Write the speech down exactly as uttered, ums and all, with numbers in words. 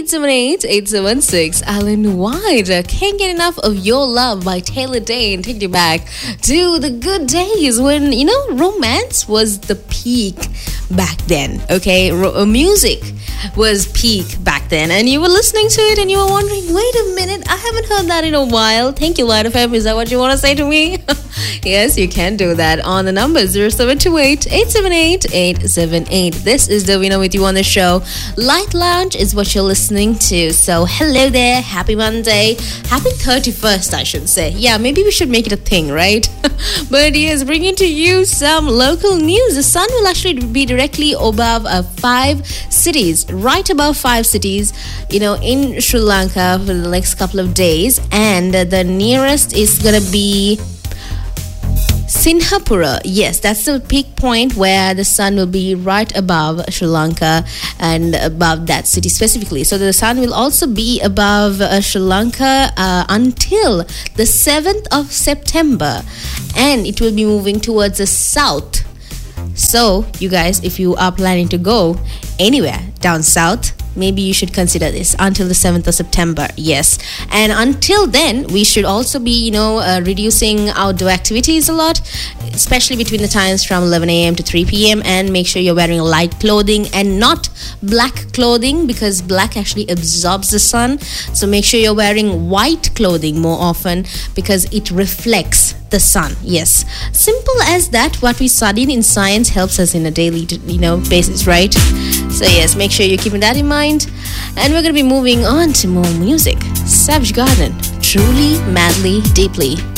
eight seven eight, eight seven six. Alan White, uh, Can't Get Enough of Your Love by Taylor Dane. Take you back to the good days when, you know, romance was the peak back then, okay? Ro- uh, music was peak back then, and you were listening to it and you were wondering, wait a minute, I haven't heard that in a while. Thank you, Light F M. Is that what you want to say to me? Yes, you can do that on the number zero seven two eight, eight seven eight, eight seven eight. This is Davina with you on the show. Light Lounge is what you're listening to. So hello there, happy Monday, happy thirty-first, I should say. Yeah, maybe we should make it a thing, right? But yes, bringing to you some local news. The sun will actually be directly above uh, five cities, right above five cities, you know, in Sri Lanka for the next couple of days. And uh, the nearest is going to be Sinhapura. Yes, that's the peak point where the sun will be right above Sri Lanka and above that city specifically. So the sun will also be above uh, Sri Lanka uh, until the seventh of September, and it will be moving towards the south. So you guys, if you are planning to go anywhere down south, maybe you should consider this until the seventh of September. Yes. And until then, we should also be, you know, uh, reducing outdoor activities a lot, especially between the times from eleven a.m. to three p.m. And make sure you're wearing light clothing and not black clothing, because black actually absorbs the sun. So make sure you're wearing white clothing more often, because it reflects the sun. Yes, simple as that. What we studied in science helps us in a daily, you know, basis, right? So yes, make sure you're keeping that in mind. And we're going to be moving on to more music. Savage Garden, Truly, Madly, Deeply.